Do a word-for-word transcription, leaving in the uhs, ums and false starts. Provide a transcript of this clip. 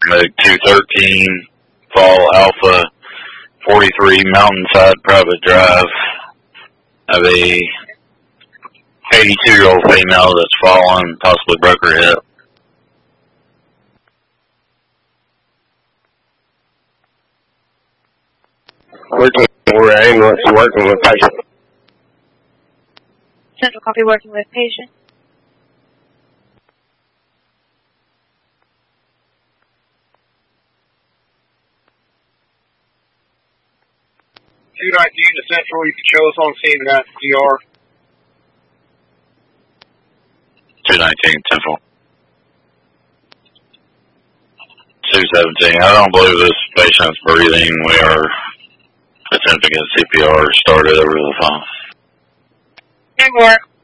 Medic two thirteen, Fall Alpha forty-three, Mountainside Private Drive. I have a eighty-two-year-old female that's fallen, possibly broke her hip. Working, we're ambulance working with patient. Central copy, working with patient. two nineteen to Central, you can show us on scene at D R. two nineteen, Central. two seventeen, I don't believe this patient's breathing. We are attempting to get C P R started over the phone. Good work.